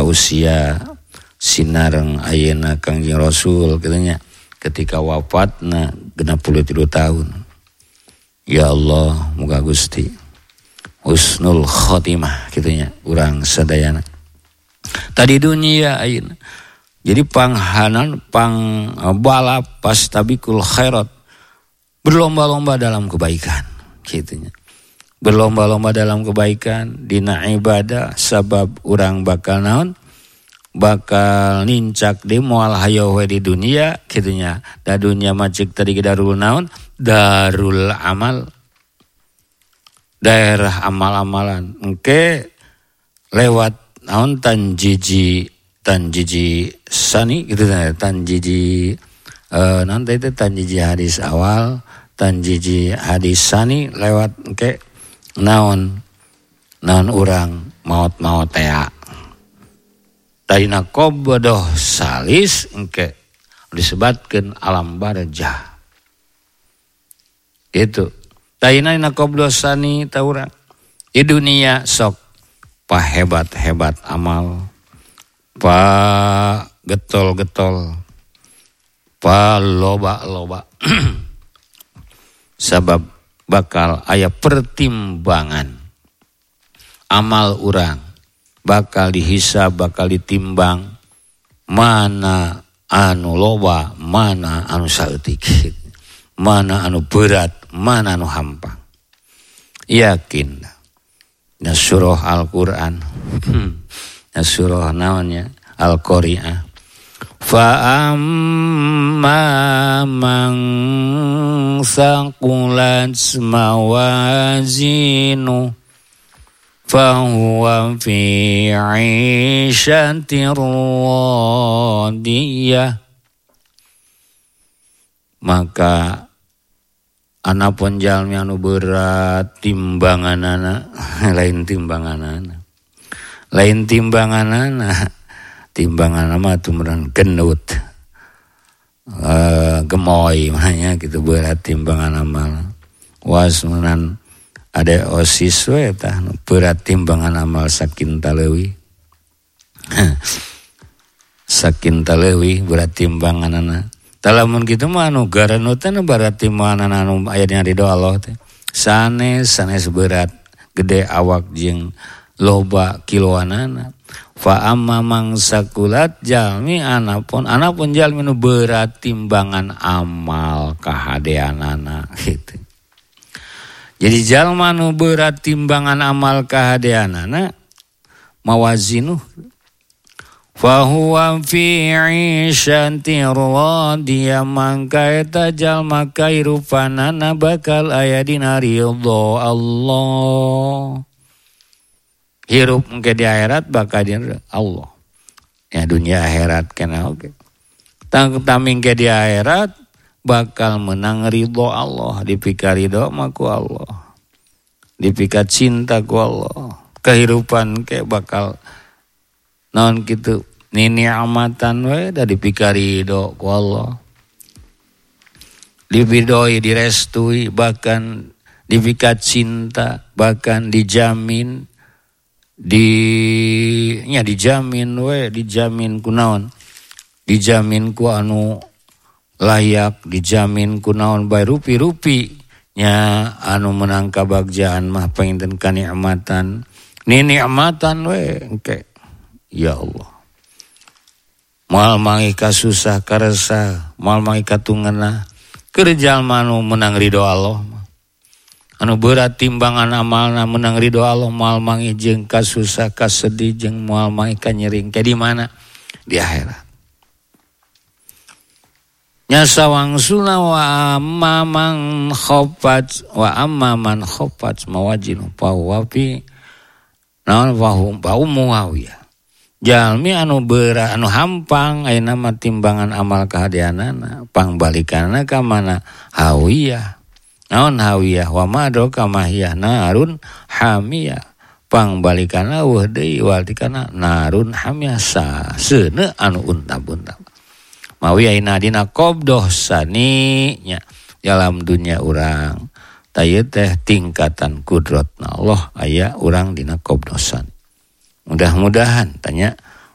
sausia sinareng ayeuna Kangjeng Rasul katanya ketika wafatna 63 tahun. Ya Allah, muga Gusti husnul khotimah kitunya urang sadayana. Tadi dunia ayeuna. Jadi panghanan balap pastabikul khairat. Berlomba-lomba dalam kebaikan kitunya. Berlomba-lomba dalam kebaikan dina ibadah sabab urang bakal naon? Bakal nincak di moal hayo we di dunia kitunya. Da dunia macik tadi darul naon? Darul amal. Daerah amal-amalan. Engke lewat naon tanjiji sani gitu tanjiji nanti itu tanjiji hadis awal, tanjiji hadis sani lewat engke naon urang maut ya. Dina qabdoh salis engke disebutkeun alam barzah. Itu. Dina qabdoh sani ta urang. Di dunia sok pa hebat-hebat amal. Pa getol-getol. Pa loba-loba. Sabab bakal aya pertimbangan amal urang. Bakal dihisab, bakal ditimbang mana anu loba, mana anu saeutik, mana anu berat, mana anu hampang. Yakin. Na surah Al-Qur'an. Na surah naonnya Al-Qari'ah. Fa amma man saqulat mawazinu fahuwa fi 'ishatir radiyah. Maka anapun jalmi anu berat timbanganana lain timbanganana. Lain timbanganana. Timbanganana mah tumeureun genut. Gemoy mahnya gitu berat timbangan amal. Wasmunan ada osis we tah berat timbangan amal sakinta leuwih. Sakinta leuwih berat timbanganana. Talamun kitu mah anu garanut teh berat timbangan anu aya dina ridho Allah teh. Sanes berat gede awak jeung loba kiloanana. Fa amma mang sakulat jalmi anapun jalmi nu berat timbangan amal kahadeanana gitu. Jadi jalma nu berat timbangan amal kahadeanana mawazinu fa huwa fi 'ishatir radiyah mangka eta jalma kairupanana bakal aya dina ridho Allah. Hirup engke di akhirat bakal dina Allah. Ya dunia akhirat kana oge. Taming ke di akhirat bakal menang ridho Allah, dipika ridho mah ku Allah. Dipika cinta ku Allah. Kehidupan ke bakal naon kitu ni'matan we da dipika ridho ku Allah. Diridhoi, direstui, bahkan dipika cinta, bahkan dijamin dijamin ku naon? Dijamin ku anu layak, dijamin ku naon bae rupi-rupi nya anu menang kabagjaan mah panginten kanikmatan. Nikmatan we engke. Ya Allah. Moal mangi kasusah karesa, moal mangi katunganna keur jalma anu menang ridho Allah. Anu berat timbangan amalna menang ridho Allah moal mangi jeung kasusah kasedih jeung moal mangi kanyering ke di mana? Di akhirat. Nya sawangsuna wa amman khaffat mawazinu fa huwa fi naon wa muawiyah. Jalmi anu berat anu hampang ayeuna mah timbangan amal kahadeanana pangbalikanna ka mana? Hawiyah. Naon hawiyah wa madroka mahiyah narun hamiyah. Pangbalikanna weuh deui waltikana narun hamiyah saseuneu anu untab-untab. Mawi ayeuna dina qabdoh sani nya dalam dunia urang. Tayeu teh tingkatan kudratna Allah aya urang dina qabdoh sani. Mudah-mudahan tanya